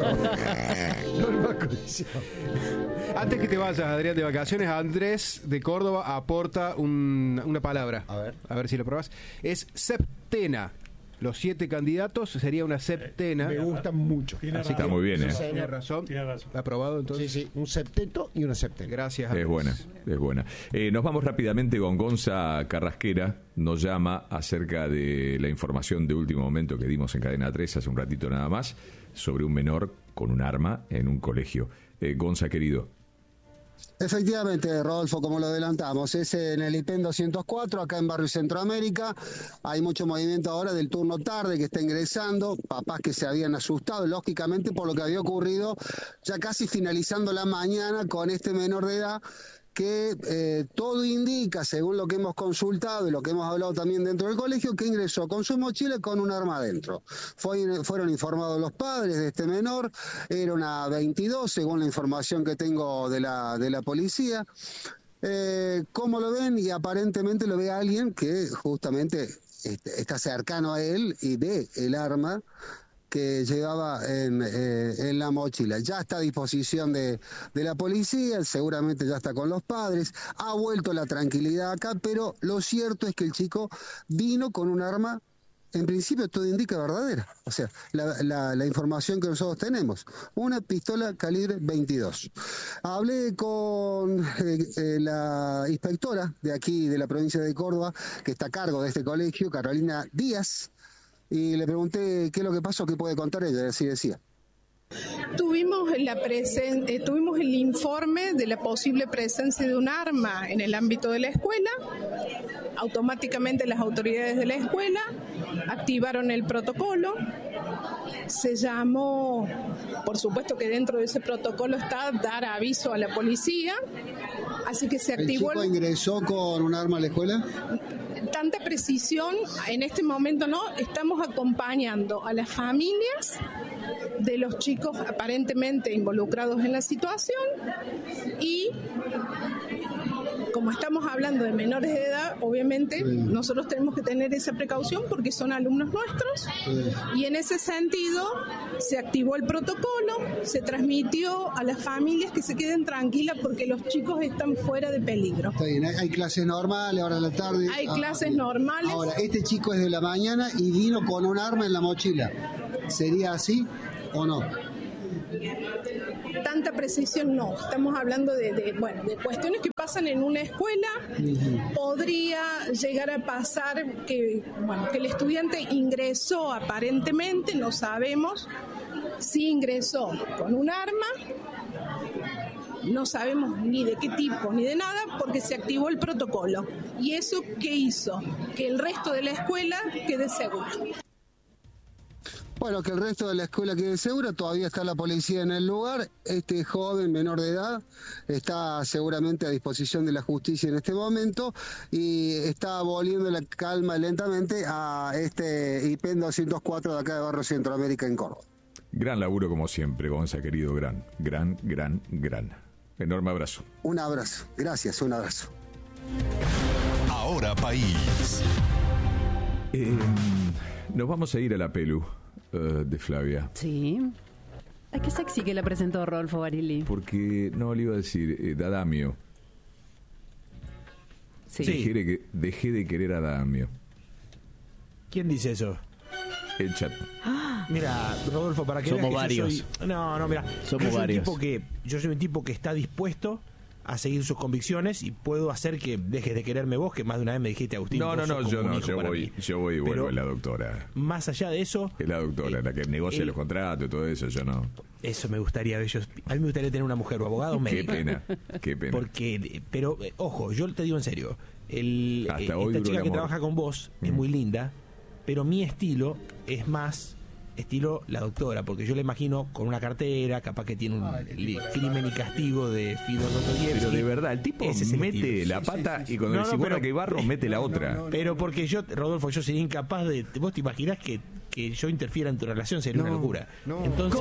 No el más codicioso. Antes que te vayas, Adrián, de vacaciones, Andrés de Córdoba aporta un- una palabra. A ver. A ver si lo probás. Es septena. Los siete candidatos sería una septena. Me gustan mucho. Tiene Así que Está muy bien, ¿eh? Tiene razón. Tiene razón. Aprobado entonces. Sí, sí, un septeto y una septena. Gracias. Es Andrés. buena, es buena. Eh, nos vamos rápidamente con Gonza Carrasquera. Nos llama acerca de la información de último momento que dimos en Cadena tres hace un ratito nada más sobre un menor con un arma en un colegio. Eh, Gonza, querido. Efectivamente, Rodolfo, como lo adelantamos, es en el I P E N doscientos cuatro, acá en Barrio Centroamérica. Hay mucho movimiento ahora del turno tarde que está ingresando, papás que se habían asustado, lógicamente, por lo que había ocurrido ya casi finalizando la mañana con este menor de edad, que eh, todo indica, según lo que hemos consultado y lo que hemos hablado también dentro del colegio, que ingresó con su mochila y con un arma adentro. Fue, fueron informados los padres de este menor, era una veintidós, según la información que tengo de la, de la policía. Eh, ¿Cómo lo ven? Y aparentemente lo ve alguien que justamente este, está cercano a él y ve el arma que llevaba en, eh, en la mochila. Ya está a disposición de, de la policía, seguramente ya está con los padres, ha vuelto la tranquilidad acá, pero lo cierto es que el chico vino con un arma, en principio todo indica verdadera, o sea, la, la, la información que nosotros tenemos, una pistola calibre veintidós. Hablé con eh, eh, la inspectora de aquí, de la provincia de Córdoba, que está a cargo de este colegio, Carolina Díaz, y le pregunté qué es lo que pasó, qué puede contar ella, así decía. Tuvimos, la presen- eh, tuvimos el informe de la posible presencia de un arma en el ámbito de la escuela. Automáticamente las autoridades de la escuela activaron el protocolo. Se llamó, por supuesto que dentro de ese protocolo está dar aviso a la policía, así que se activó... ¿El chico ingresó con un arma a la escuela? Tanta precisión, en este momento no, estamos acompañando a las familias de los chicos aparentemente involucrados en la situación y como estamos hablando de menores de edad, obviamente sí. nosotros tenemos que tener esa precaución porque son alumnos nuestros sí. y en ese sentido se activó el protocolo, se transmitió a las familias que se queden tranquilas porque los chicos están fuera de peligro. Está bien, hay, hay clases normales, ahora de la tarde. Hay ah, clases bien. normales. Ahora, este chico es de la mañana y vino con un arma en la mochila. ¿Sería así o no? Tanta precisión no, estamos hablando de, de, bueno, de cuestiones que pasan en una escuela. Uh-huh. Podría llegar a pasar que, bueno, que el estudiante ingresó aparentemente, no sabemos si ingresó con un arma, no sabemos ni de qué tipo ni de nada porque se activó el protocolo. ¿Y eso qué hizo? Que el resto de la escuela quede segura. Bueno, que el resto de la escuela quede segura, todavía está la policía en el lugar, este joven menor de edad está seguramente a disposición de la justicia en este momento y está volviendo la calma lentamente a este I P E N doscientos cuatro de acá de Barrio Centroamérica en Córdoba. Gran laburo como siempre, Gonza, querido, gran, gran, gran, gran. Enorme abrazo. Un abrazo, gracias, un abrazo. Ahora País. Eh, nos vamos a ir a la Pelu. Uh, de Flavia. Sí. Ay, qué sexy que la presentó Rodolfo Barilli. Porque, no, le iba a decir, eh, Dadamio. Sí. Dejé de, dejé de querer a Dadamio. ¿Quién dice eso? El chat. Mira, Rodolfo, para que Somos veas que varios. Yo soy, no, no, mira. Somos yo soy varios. Un tipo que, yo soy un tipo que está dispuesto a seguir sus convicciones y puedo hacer que dejes de quererme vos, que más de una vez me dijiste, Agustín. No, no, no, yo no, yo voy, mí. yo voy y vuelvo, Pero, es la doctora. Más allá de eso... Es la doctora, eh, la que negocia el, los contratos y todo eso, yo no. Eso me gustaría ver. Yo, a mí me gustaría tener una mujer o abogado o médico. Qué pena, qué pena. Porque, pero, eh, ojo, yo te digo en serio, el, Hasta eh, hoy esta chica que amor. trabaja con vos mm. es muy linda, pero mi estilo es más... estilo la doctora, porque yo le imagino con una cartera, capaz que tiene un Ay, crimen y castigo de Fidor Dostoyevsky. Pero de verdad, el tipo mete la pata sí, sí, sí. y cuando no, dice, no, bueno, que barro, mete la no, otra. No, no, pero porque yo, Rodolfo, yo sería incapaz de... ¿Vos te imaginás que, que yo interfiera en tu relación? Sería no, una locura. No. Entonces...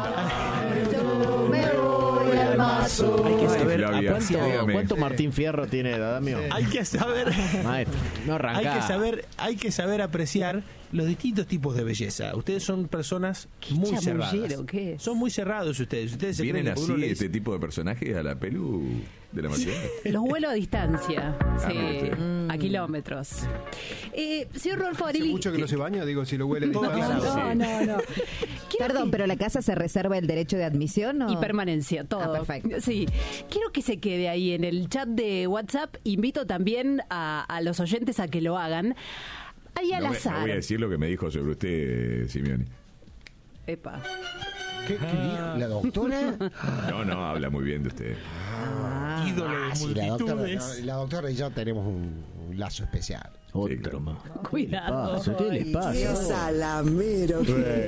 Me voy al mazo. Hay que saber Ay, Flavia, ¿cuánto, ¿cuánto Martín Fierro tiene Dadamio? Hay que saber... Maestro, no arrancá. Hay que saber, hay que saber apreciar los distintos tipos de belleza. Ustedes son personas muy cerradas. ¿Qué es? Son muy cerrados ustedes. ustedes se ¿Vienen así este dice... tipo de personajes a la Pelu de la mañana? Los vuelo a distancia, sí, Ah, a kilómetros. Eh, señor Rodolfo Hace Barilli. mucho que no se baña, digo, si lo huele. No, no, no, no. Perdón, pero la casa se reserva el derecho de admisión, ¿no? Y permanencia, todo. Ah, perfecto. Sí. Quiero que se quede ahí en el chat de WhatsApp. Invito también a, a los oyentes a que lo hagan. Ahí al no, azar. No voy a decir lo que me dijo sobre usted, Simeoni. Epa. ¿Qué, qué dijo? ¿La doctora? No, no, habla muy bien de usted. Ah, ídolo de ah, sí, la doctora, multitudes. no, la doctora y yo tenemos un, un lazo especial. Otro más. Cuidado. ¿Qué le pasa? Qué salamero.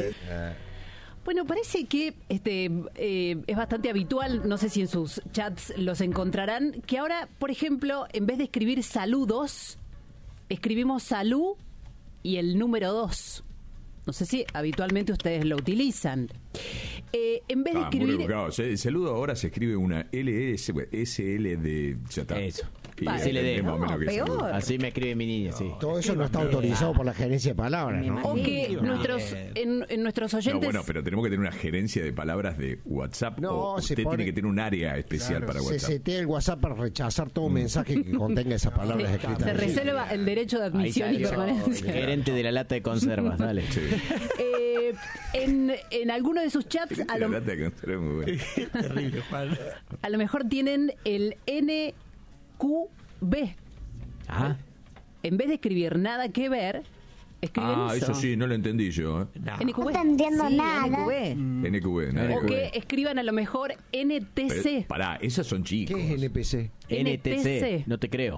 Bueno, parece que este eh, es bastante habitual, no sé si en sus chats los encontrarán, que ahora, por ejemplo, en vez de escribir saludos, escribimos salud y el número dos. No sé si habitualmente ustedes lo utilizan. Eh, en vez de ah, escribir... Muy educado. El saludo ahora se escribe una L S, S L D. Ya está. Eso. Vale. S L D. No, peor. Así me escribe mi niña, sí. Todo eso no está autorizado por la gerencia de palabras, ¿no? O que nuestros, en, en nuestros oyentes... No, bueno, pero tenemos que tener una gerencia de palabras de WhatsApp. No, o se usted pone... tiene que tener un área especial claro, para se WhatsApp. Se setea el WhatsApp para rechazar todo un mensaje que contenga esas palabras sí, escritas. Se reserva el derecho de admisión y permanencia. Gerente de la lata de conservas, dale. Sí. Eh, en, en alguno de sus chats... A lo, la lata de conservas muy buena. Terrible, Juan. A lo mejor tienen el N Q B. Ajá. En vez de escribir nada que ver, escriben ah, eso. eso sí, no lo entendí yo. ¿eh? No. N Q B. No entendiendo sí, nada. N Q B. Mm. N Q B, nada. O que escriban a lo mejor N T C. Pero, pará, esas son chicos. ¿Qué es N P C? N T C. No te creo.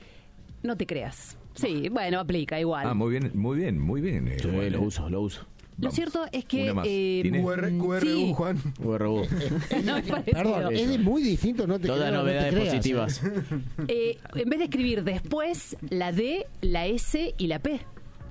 No te creas. Sí, bueno, aplica igual. Ah, muy bien, muy bien, muy bien. Eh, Sí, bueno. lo uso, lo uso. Lo cierto es que... Una más. eh, ¿Tiene? Q R, Q R U, sí. Juan. U R U. No, es parecido. Perdón, es muy distinto, no te Todas creo, no te novedades creas, positivas. Eh, en vez de escribir después, la D, la S y la P.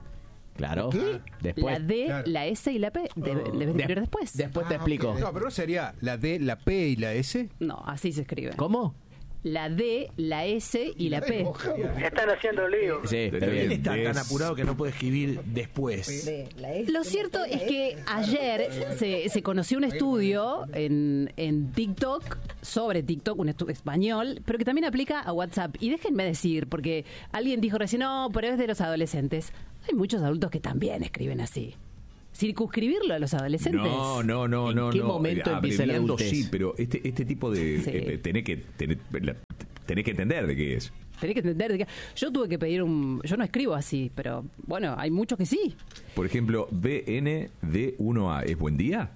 Claro. ¿Qué? Después. La D, Claro. la S y la P. De- Oh. debes de escribir después. Después te Ah, explico. ok. No, pero no sería la D, la P y la S. No, así se escribe. ¿Cómo? La D, la S y la P. Se están haciendo lío. Sí, está Está bien. bien. Está tan Des- apurado que no puede escribir después. Lo cierto es que ayer se, se conoció un estudio en, en TikTok, sobre TikTok, un estudio español, pero que también aplica a WhatsApp. Y déjenme decir, porque alguien dijo recién, no, pero es de los adolescentes. Hay muchos adultos que también escriben así. Circunscribirlo a los adolescentes. No, no, no, ¿En no. qué no. momento empieza la Abreviando, adultez? sí, pero este, este tipo de... Sí. eh, tenés, que, tenés, la- tenés que entender de qué es. Tenés que entender. de que- Yo tuve que pedir un... Yo no escribo así, pero bueno, hay muchos que sí. Por ejemplo, B N D uno A, ¿es buen día?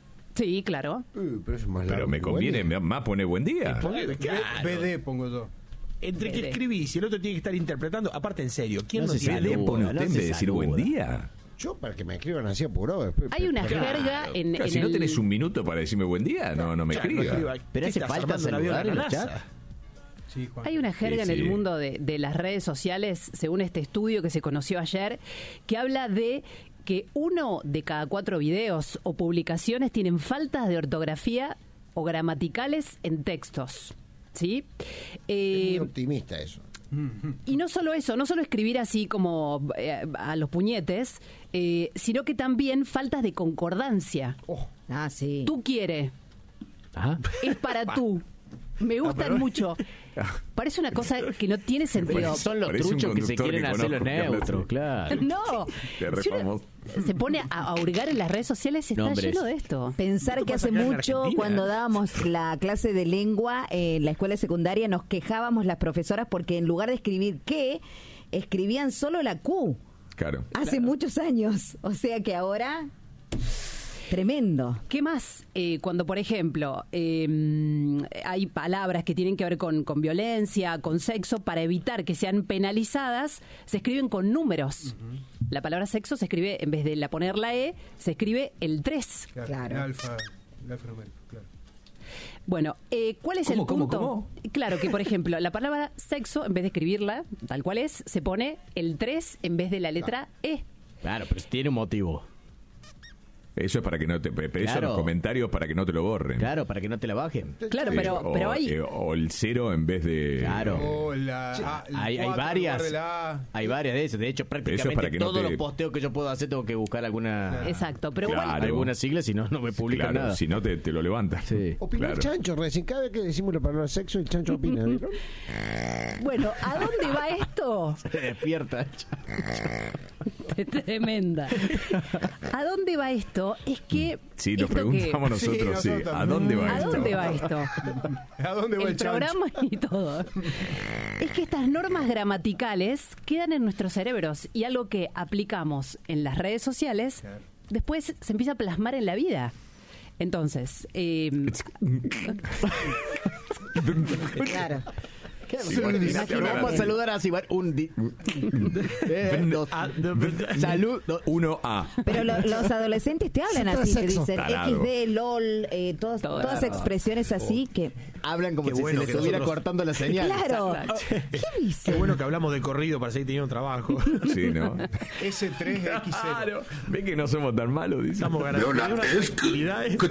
Sí, claro. Uh, pero eso es más Pero largo me que conviene buen día. más poner buen día. Ponele, claro. B D pongo yo. Entre que Bebé. escribís y el otro tiene que estar interpretando, aparte en serio, ¿quién No no, se tiene ¿Qué le saluda, pone no usted en se vez de decir buen saluda. día? Yo, para que me escriban así apurado. después- Hay una pero- jerga en, Claro, en si no el- tenés un minuto para decirme buen día, no, no me Claro, no escriba. escriba. Pero ¿Qué hace estás falta armando un avión saludar a en la los NASA? chats. Sí, Juan. Hay una jerga Sí, en sí. el mundo de, de las redes sociales, según este estudio que se conoció ayer, que habla de que uno de cada cuatro videos o publicaciones tienen faltas de ortografía o gramaticales en textos. ¿Sí? Eh, Es muy optimista eso. y no solo eso, no solo escribir así como eh, a los puñetes, eh, sino que también faltas de concordancia. Ah, sí. Tú quieres, Ajá. es para tú. Me gustan pero- mucho. Parece una cosa que no tiene sentido. Son los Parece un truchos que se conductor quieren que hacer los conozco, que habla neutros, así. claro. No, Te re si uno famoso. se pone a, a hurgar en las redes sociales, está Nombres. lleno de esto. Pensar que pasa hace acá en mucho, Argentina? cuando dábamos la clase de lengua en la escuela secundaria, nos quejábamos las profesoras porque en lugar de escribir qué, escribían solo la Q. Claro. Hace muchos años. O sea que ahora... Tremendo. ¿Qué más? Eh, cuando, por ejemplo, eh, hay palabras que tienen que ver con, con violencia, con sexo, para evitar que sean penalizadas, se escriben con números. La palabra sexo se escribe, en vez de la poner la E, se escribe el tres. Claro. El alfa, el alfa numérico, claro. Bueno, eh, ¿cuál es ¿Cómo, el cómo, punto? cómo? Claro que, por ejemplo, la palabra sexo, en vez de escribirla tal cual es, se pone el tres en vez de la letra E. Claro, pero tiene un motivo. Eso es para que no te... Pero eso en Claro. los comentarios para que no te lo borren. Claro, para que no te la bajen. Claro, Sí, pero, o, pero hay... eh, o el cero en vez de... Claro. O la, ah, el Hay, hay cuatro en varias, lugar de la A. hay varias de esas. De hecho, prácticamente para que no todos te- los posteos que yo puedo hacer tengo que buscar alguna Exacto, pero igual- Claro. alguna sigla, si no, no me publican Claro, nada. si no te, te lo levantan. Sí. Opinó Claro. el chancho recién. Cada vez que decimos la palabra sexo, el chancho opina. ¿vieron? Bueno, ¿a dónde va esto? Se despierta. Tremenda. ¿A dónde va esto? Es que... Sí, lo esto preguntamos que- nosotros, sí. nosotros ¿A dónde va ¿A esto? dónde va esto? ¿A dónde va el, El chancho? programa y todo. Es que estas normas gramaticales quedan en nuestros cerebros y algo que aplicamos en las redes sociales después se empieza a plasmar en la vida. Entonces, eh, Claro. Sí, bueno, Imagina, te hablan vamos a así. saludar así. bueno, Un di- Eh, dos. Salud. dos. Uno A. Pero lo- los adolescentes te hablan Cita así, te sexo. dicen Tarado. equis de, LOL, eh, todas, Todo. todas expresiones así que... Hablan como Qué si bueno se que les estuviera nosotros- cortando la señal. Claro. Exacto. ¿Qué dice? Qué bueno que hablamos de corrido para seguir teniendo trabajo. Sí, ¿no? S tres X cero. Claro. Ven que no somos tan malos, dice. Estamos ganando una tranquilidad esto.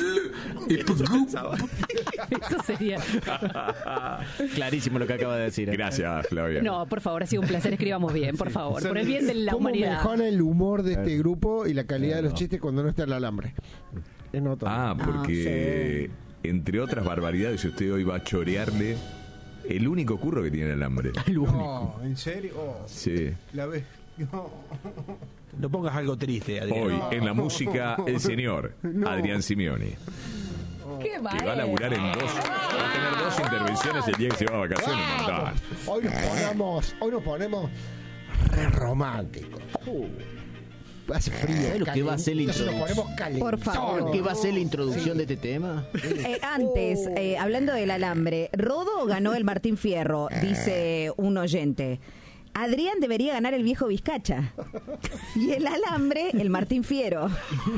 Eso sería... Clarísimo lo que acaba de decir. ¿eh? Gracias, Flavia. No, por favor, ha sido un placer. Escribamos bien, por favor. Por el bien de la ¿Cómo humanidad. mejora el humor de este grupo y la calidad de los chistes cuando no está el alambre? Es notable. Ah, porque entre otras barbaridades, usted hoy va a chorearle el único curro que tiene el alambre. El único. No, ¿en serio? Oh, Sí. la vez. No. No pongas algo triste, Adrián. Hoy en la música, el señor Adrián Simeoni. ¡Qué Que va a laburar en dos. Va a tener dos intervenciones el día que se va a vacaciones. montón. Vamos. Hoy nos ponemos, hoy nos ponemos re románticos. Uh, hace frío. ¿Sabes lo que va a ser la Entonces nos introducción? ponemos calentones. Por favor. ¿Qué va a ser la introducción de este tema? Eh, antes, eh, hablando del alambre, Rodo ganó el Martín Fierro, dice un oyente. Adrián debería ganar el viejo Vizcacha. Y el alambre, el Martín Fierro.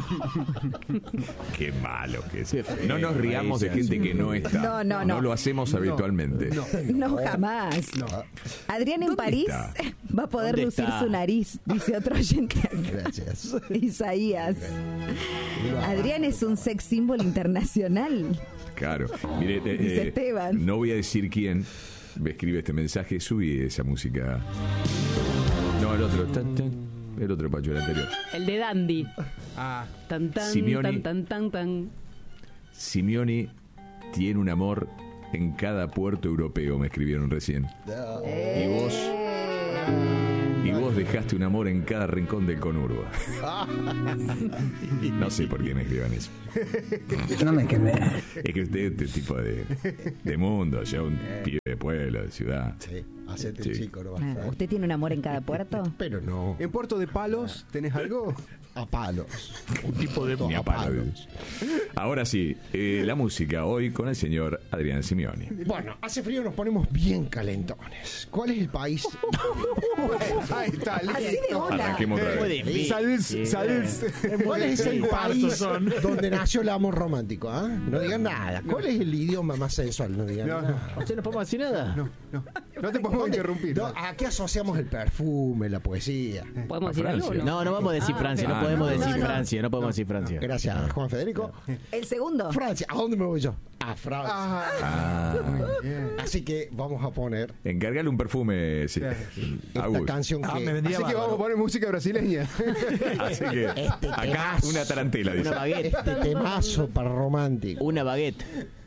Qué malo que es. No nos riamos de gente que no está. No, no, no. No lo hacemos No, habitualmente. No, no jamás. No. Adrián en París está? va a poder ¿Dónde lucir está? su nariz, dice otro oyente. Gracias. Isaías. Adrián es un sex symbol internacional. Claro. Mire, eh, Dice eh, Esteban. no voy a decir quién me escribe este mensaje. Subí esa música. No, el otro. Tan, tan. El otro, Pacho, el anterior. El de Dandy. Ah. Tan, tan, Simeoni. tan, tan, tan, tan. Simeoni tiene un amor en cada puerto europeo, me escribieron recién. Y vos... Y vos dejaste un amor en cada rincón del conurbo. No sé por qué me escriban eso. No me quemé. Es que usted es este tipo de, de mundo, ya un pibe de pueblo, de ciudad. Sí, hacete Sí. chico, no vas Ah, ¿Usted tiene un amor en cada puerto? Pero no. ¿En Puerto de Palos tenés algo? A palos. Un tipo de ni a palos. Ahora sí, eh, la música hoy con el señor Adrián Simeoni. Bueno, hace frío, nos ponemos bien calentones. ¿Cuál es el país? Ahí está, Así de listo. hola. Arranquemos otra vez. Eh, Salud, salud. ¿Cuál es el Cuartos país son. donde nació el amor romántico? ¿Ah? No digan nada. ¿Cuál es el idioma más sensual? No digan No, nada. ¿Usted no podemos decir nada? No, no. No te podemos ¿Dónde- interrumpir. do- ¿A qué asociamos el perfume, la poesía? ¿Podemos A decir algo? Francia. No, no vamos a decir Ah, Francia, no ah, podemos no, decir no, no. Francia, no podemos decir Francia. Gracias, Juan Federico. El segundo. Francia, ¿a dónde me voy yo? A Francia. Ah, Así que vamos a poner encargale un perfume, sí. esta Agus. canción que... Ah, me vendría Así que vamos a poner música brasileña. Así que Este acá temazo. una tarantela, dice. Una baguette. Este temazo para romántico. Una baguette.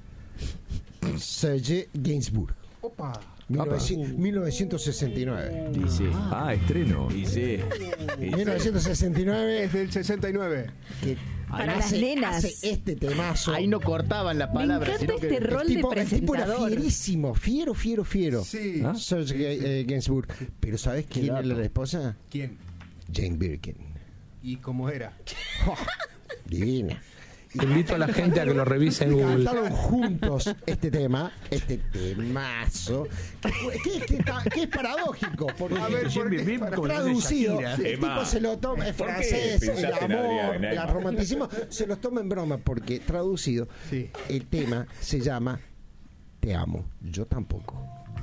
Serge Gainsbourg. Opa. mil novecientos sesenta y nueve. Dice. Ah, estreno. Y sí. mil novecientos sesenta y nueve. Es del sesenta y nueve. Que Para hace- las nenas. hace este temazo. Ahí no cortaban la Me palabra, encanta sino que... este rol el tipo, de el tipo era presentador. fierísimo, fiero, fiero, fiero. Sí. ¿Ah? Serge Ga- eh, Gainsbourg. Pero ¿sabes quién dato. era la esposa? ¿Quién? Jane Birkin. ¿Y cómo era? Divina. Invito a la gente a que lo revise en Google. Cantaron juntos este tema, este temazo, que, fue- que- que está- que es paradójico, porque A ver, ¿por qué? traducido, Shakira. el Emma, tipo se lo toma, es ¿por qué francés, el pensaste en amor, Adrián, el Emma? romanticismo, se los toma en broma, porque traducido, Sí. el tema se llama Te amo, yo tampoco.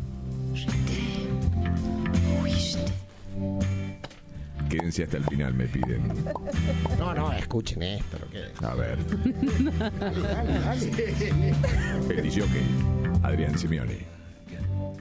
Quédense hasta el final, me piden. No, no, escuchen esto, lo que A ver, dale, dale, dale. el D J, Adrián Simeoni.